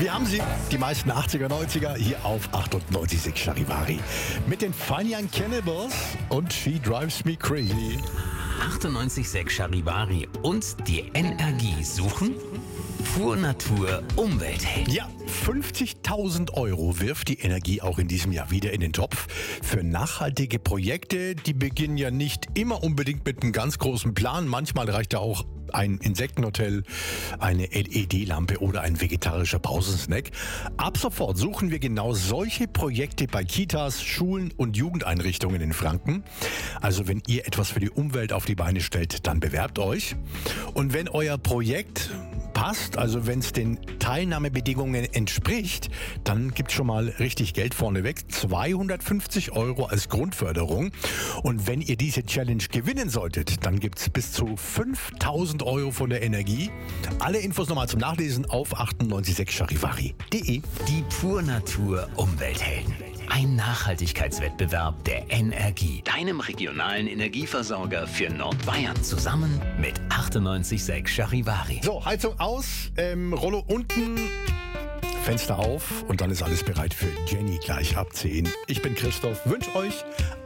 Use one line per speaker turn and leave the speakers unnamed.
Wir haben sie, die meisten 80er, 90er, hier auf 98.6 Charivari. Mit den Fine Young Cannibals und She Drives Me Crazy.
98.6 Charivari und die Energie suchen? Pur Natur Umweltheld.
Ja, 50.000 € wirft die Energie auch in diesem Jahr wieder in den Topf für nachhaltige Projekte. Die beginnen ja nicht immer unbedingt mit einem ganz großen Plan. Manchmal reicht ja auch ein Insektenhotel, eine LED-Lampe oder ein vegetarischer Pausensnack. Ab sofort suchen wir genau solche Projekte bei Kitas, Schulen und Jugendeinrichtungen in Franken. Also wenn ihr etwas für die Umwelt auf die Beine stellt, dann bewerbt euch. Und wenn euer Projekt passt, also wenn es den Teilnahmebedingungen entspricht, dann gibt es schon mal richtig Geld vorneweg. 250 € als Grundförderung. Und wenn ihr diese Challenge gewinnen solltet, dann gibt es bis zu 5.000 € von der Energie. Alle Infos nochmal zum Nachlesen auf 98.6charivari.de.
Die Pur Natur Umwelthelden. Ein Nachhaltigkeitswettbewerb der Energie, deinem regionalen Energieversorger für Nordbayern, zusammen mit 98.6 Charivari.
So, Heizung aus, Rollo unten, Fenster auf und dann ist alles bereit für Jenny gleich ab 10. Ich bin Christoph, wünsche euch